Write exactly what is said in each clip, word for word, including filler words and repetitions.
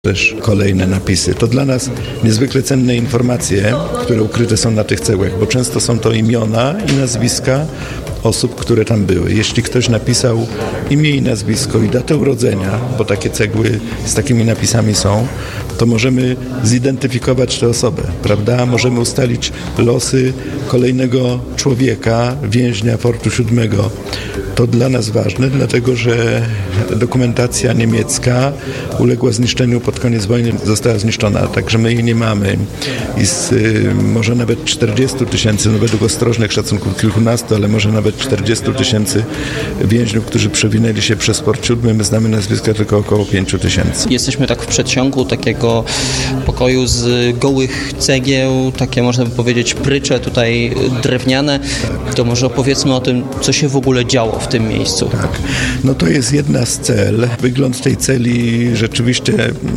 też kolejne napisy. To dla nas niezwykle cenne informacje, które ukryte są na tych cegłach, bo często są to imiona i nazwiska osób, które tam były. Jeśli ktoś napisał imię i nazwisko i datę urodzenia, bo takie cegły z takimi napisami są, to możemy zidentyfikować tę osobę, prawda? Możemy ustalić losy kolejnego człowieka, więźnia Fortu siódmego. To dla nas ważne, dlatego że dokumentacja niemiecka uległa zniszczeniu pod koniec wojny, została zniszczona, także my jej nie mamy. I z y, może nawet czterdziestu tysięcy, no według ostrożnych szacunków kilkunastu, ale może nawet czterdziestu tysięcy więźniów, którzy przewinęli się przez Fort siódmy, my znamy nazwiska tylko około pięciu tysięcy. Jesteśmy tak w przedsionku takiego pokoju z gołych cegieł, takie można by powiedzieć prycze tutaj drewniane. To może opowiedzmy o tym, co się w ogóle działo w tym miejscu. Tak, no to jest jedna z cel. Wygląd tej celi rzeczywiście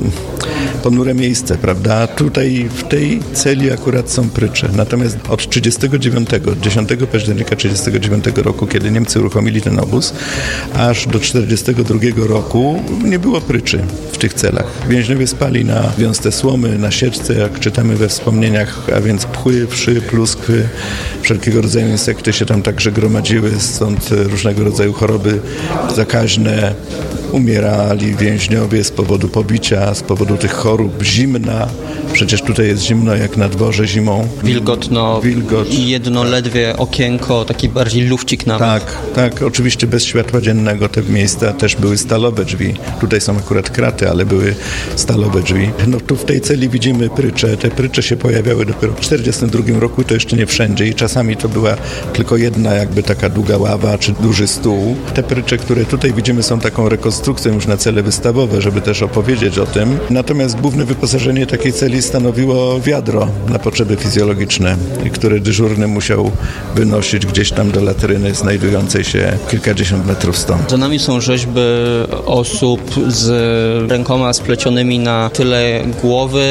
ponure miejsce, prawda? Tutaj w tej celi akurat są prycze. Natomiast od trzydziestego dziewiątego, dziesiątego października trzydziestego dziewiątego roku, kiedy Niemcy uruchomili ten obóz, aż do czterdziestego drugiego roku nie było pryczy w tych celach. Więźniowie spali na wiązce słomy, na sieczce, jak czytamy we wspomnieniach, a więc pchły, wszy, pluskwy, wszelkiego rodzaju insekty się tam także gromadziły, stąd różnego rodzaju choroby zakaźne. Umierali więźniowie z powodu pobicia, z powodu tych chorób, zimna. Przecież tutaj jest zimno jak na dworze zimą. Wilgotno Wilgot. I jedno ledwie okienko, taki bardziej lufcik nawet. Tak, tak, oczywiście bez światła dziennego te miejsca też były stalowe drzwi. Tutaj są akurat kraty, ale były stalowe drzwi. No tu w tej celi widzimy prycze. Te prycze się pojawiały dopiero w czterdziestym drugim roku, to jeszcze nie wszędzie i czasami to była tylko jedna jakby taka długa ława czy duży stół. Te prycze, które tutaj widzimy, są taką rekonstrukcją już na cele wystawowe, żeby też opowiedzieć o tym. Natomiast główne wyposażenie takiej celi stanowiło wiadro na potrzeby fizjologiczne, które dyżurny musiał wynosić gdzieś tam do latryny znajdującej się kilkadziesiąt metrów stąd. Za nami są rzeźby osób z rękoma splecionymi na tyle głowy.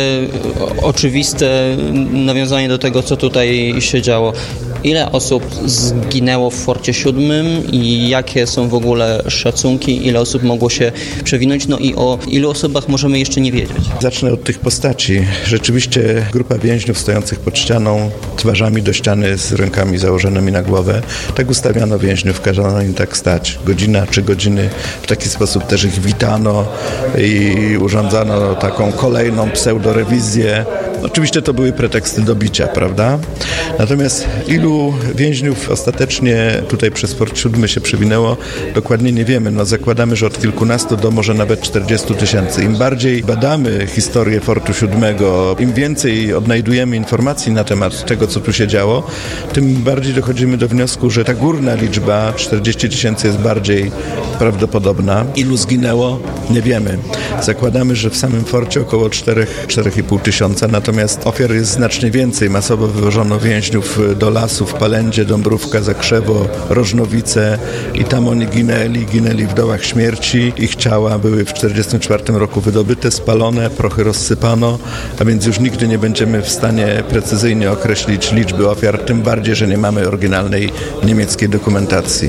Oczywiste nawiązanie do tego, co tutaj się działo. Ile osób zginęło w Forcie siódmym i jakie są w ogóle szacunki, ile osób mogło się przewinąć, no i o ilu osobach możemy jeszcze nie wiedzieć? Zacznę od tych postaci. Rzeczywiście grupa więźniów stojących pod ścianą, twarzami do ściany z rękami założonymi na głowę. Tak ustawiano więźniów, kazano im tak stać. Godzina, trzy godziny. W taki sposób też ich witano i urządzano taką kolejną pseudorewizję. Oczywiście to były preteksty do bicia, prawda? Natomiast ilu więźniów ostatecznie tutaj przez Fort siódmy się przewinęło, dokładnie nie wiemy. No zakładamy, że od kilkunastu do może nawet czterdziestu tysięcy. Im bardziej badamy historię Fortu siódmego, im więcej odnajdujemy informacji na temat tego, co tu się działo, tym bardziej dochodzimy do wniosku, że ta górna liczba czterdzieści tysięcy jest bardziej prawdopodobna. Ilu zginęło? Nie wiemy. Zakładamy, że w samym forcie około cztery do czterech i pół tysiąca, natomiast ofiar jest znacznie więcej. Masowo wywożono więźniów do lasów, Palędzie, Dąbrówka, Zakrzewo, Rożnowice i tam oni ginęli, ginęli w dołach śmierci. Ich ciała były w czterdziestym czwartym roku wydobyte, spalone, prochy rozsypano, a więc już nigdy nie będziemy w stanie precyzyjnie określić liczby ofiar, tym bardziej, że nie mamy oryginalnej niemieckiej dokumentacji.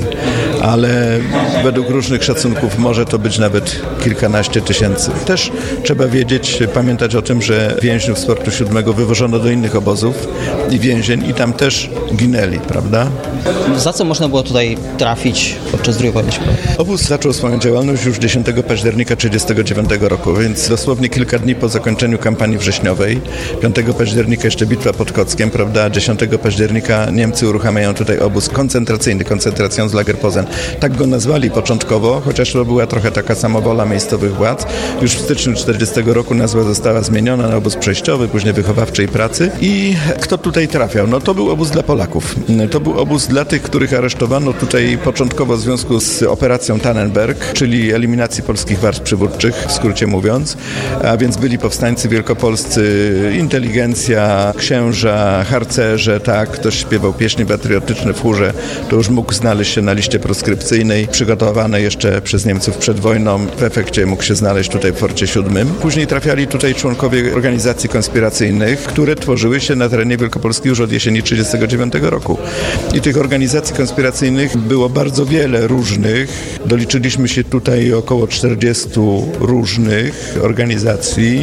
Ale według różnych szacunków może to być nawet kilkanaście tysięcy. Też trzeba wiedzieć, pamiętać o tym, że więźniów z Fortu siódmego wywożono do innych obozów i więzień i tam też ginęli, prawda? Za co można było tutaj trafić podczas drugiej wojny światowej? Obóz zaczął swoją działalność już dziesiątego października trzydziestego dziewiątego roku, więc dosłownie kilka dni po zakończeniu kampanii wrześniowej. piątego października jeszcze bitwa pod Kockiem, prawda? dziesiątego października Niemcy uruchamiają tutaj obóz koncentracyjny, Konzentrationslagerposen. Tak go nazwali początkowo, chociaż to była trochę taka samowola miejscowych władz. Już w styczniu czterdziestego roku nazwa została zmieniona na obóz przejściowy, później wychowawczej pracy. I kto tutaj trafiał? No to był obóz dla Polaków. To był obóz dla tych, których aresztowano tutaj początkowo w związku z operacją Tannenberg, czyli eliminacji polskich warstw przywódczych, w skrócie mówiąc. A więc byli powstańcy wielkopolscy, inteligencja, księża, harcerze, tak, ktoś śpiewał pieśni patriotyczne w chórze, to już mógł znaleźć się na liście proskrypcyjnej, przygotowane jeszcze przez Niemców przed wojną. W efekcie mógł się znaleźć tutaj w Forcie siódmym. Później trafiali tutaj członkowie organizacji konspiracyjnych, które tworzyły się na terenie Wielkopolski już od jesieni tysiąc dziewięćset trzydziestego dziewiątego roku. I tych organizacji konspiracyjnych było bardzo wiele różnych. Doliczyliśmy się tutaj około czterdziestu różnych organizacji.